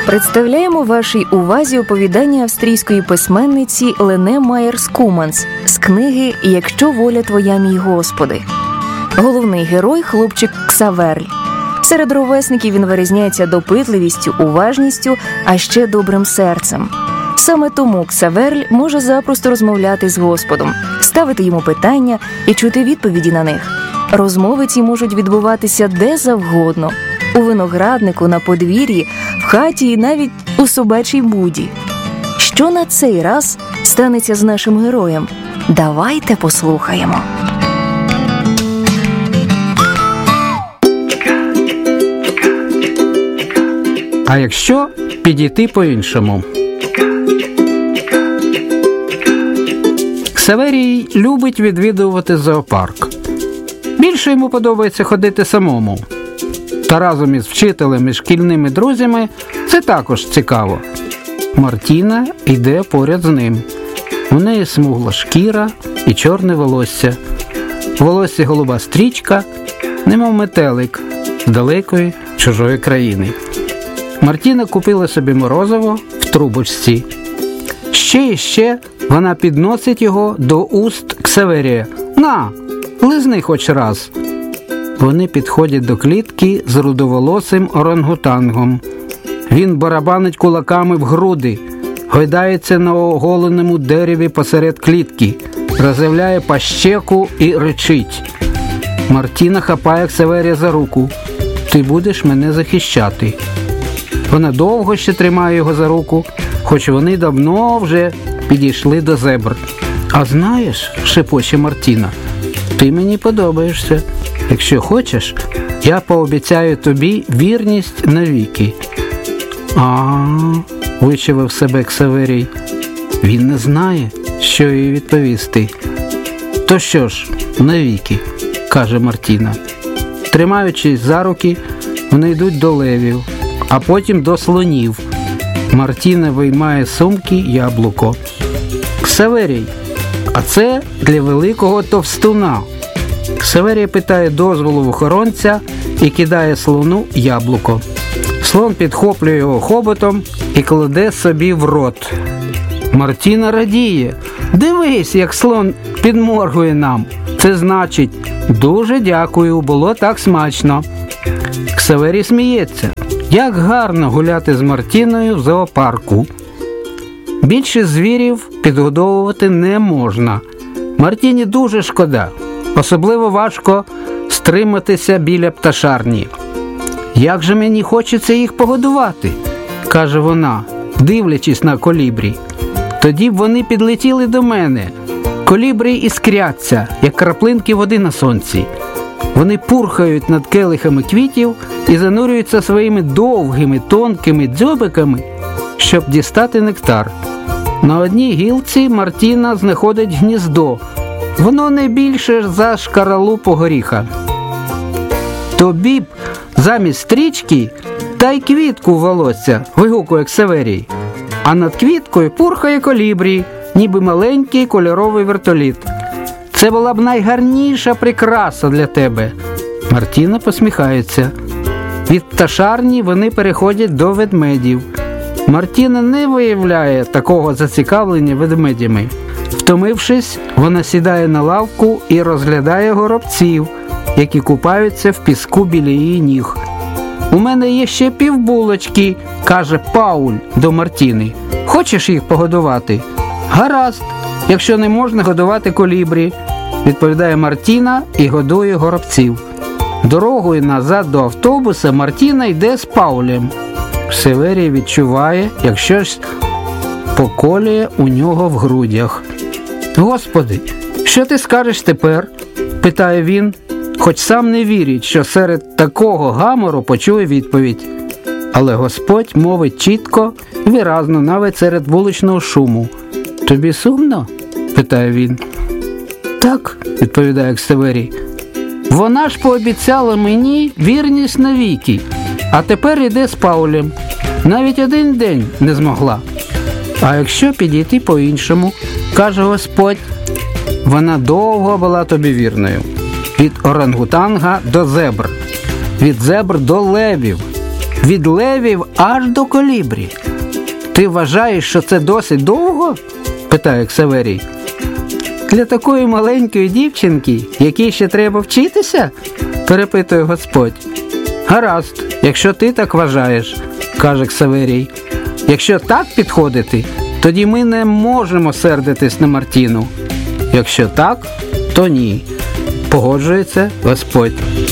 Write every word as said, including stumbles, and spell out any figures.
Представляємо вашій увазі оповідання австрійської письменниці Лене Майєрс-Куманс з книги «Якщо воля твоя, мій Господи». Головний герой – хлопчик Ксаверль. Серед ровесників він вирізняється допитливістю, уважністю, а ще добрим серцем. Саме тому Ксаверль може запросто розмовляти з Господом, ставити йому питання і чути відповіді на них. Розмови ці можуть відбуватися де завгодно – у винограднику, на подвір'ї, в хаті і навіть у собачій буді. Що на цей раз станеться з нашим героєм? Давайте послухаємо. А якщо підійти по-іншому? Ксаверій любить відвідувати зоопарк. Більше йому подобається ходити самому. Та разом із вчителем і шкільними друзями це також цікаво. Мартіна йде поряд з ним. У неї смугла шкіра і чорне волосся. У волоссі голуба стрічка, немов метелик з далекої чужої країни. Мартіна купила собі морозиво в трубочці. Ще і ще вона підносить його до уст Ксаверія. «На, лизни хоч раз». Вони підходять до клітки з рудоволосим орангутангом. Він барабанить кулаками в груди, гойдається на оголеному дереві посеред клітки, роззявляє пащеку і ричить. Мартіна хапає Ксаверія за руку. «Ти будеш мене захищати». Вона довго ще тримає його за руку, хоч вони давно вже підійшли до зебр. «А знаєш, – шепоче Мартіна, – ти мені подобаєшся. Якщо хочеш, я пообіцяю тобі вірність навіки». «А-а-а», – вичавив себе Ксаверій. Він не знає, що їй відповісти. «То що ж, навіки», – каже Мартіна. Тримаючись за руки, вони йдуть до левів, а потім до слонів. Мартіна виймає з сумки яблуко. «Ксаверій, а це для великого товстуна». Ксаверій питає дозволу в охоронця і кидає слону яблуко. Слон підхоплює його хоботом і кладе собі в рот. Мартіна радіє. «Дивись, як слон підморгує нам. Це значить, дуже дякую, було так смачно». Ксаверій сміється. Як гарно гуляти з Мартіною в зоопарку. Більше звірів підгодовувати не можна. Мартіні дуже шкода. Особливо важко стриматися біля пташарні. «Як же мені хочеться їх погодувати», – каже вона, дивлячись на колібрі. «Тоді б вони підлетіли до мене. Колібрі іскряться, як краплинки води на сонці. Вони пурхають над келихами квітів і занурюються своїми довгими, тонкими дзьобиками, щоб дістати нектар. На одній гілці Мартіна знаходить гніздо. Воно не більше за шкаралупу горіха. Тобі б замість стрічки та й квітку в волосся», – вигукує Ксаверій. А над квіткою пурхає колібрі, ніби маленький кольоровий вертоліт. «Це була б найгарніша прикраса для тебе». Мартіна посміхається. Від пташарні вони переходять до ведмедів. Мартіна не виявляє такого зацікавлення ведмедями. Втомившись, вона сідає на лавку і розглядає горобців, які купаються в піску біля її ніг. «У мене є ще півбулочки», – каже Пауль до Мартіни. «Хочеш їх погодувати?» «Гаразд, якщо не можна годувати колібрі», – відповідає Мартіна і годує горобців. Дорогою назад до автобуса Мартіна йде з Паулем. Ксаверій відчуває, як щось поколює у нього в грудях. «Господи, що ти скажеш тепер?» – питає він, хоч сам не вірить, що серед такого гамору почує відповідь. Але Господь мовить чітко і виразно, навіть серед вуличного шуму. «Тобі сумно?» – питає він. «Так», – відповідає Ксаверій. «Вона ж пообіцяла мені вірність навіки, а тепер іде з Паулем. Навіть один день не змогла». «А якщо підійти по-іншому?» – каже Господь. «Вона довго була тобі вірною. Від орангутанга до зебр, від зебр до левів, Від левів аж до колібрі. Ти вважаєш, що це досить довго? Питає Ксаверій. Для такої маленької дівчинки, якій ще треба вчитися? Перепитує Господь. Гаразд, якщо ти так вважаєш, каже Ксаверій. Якщо так підходити, тоді ми не можемо сердитись на Мартіну. Якщо так, то ні, погоджується Господь.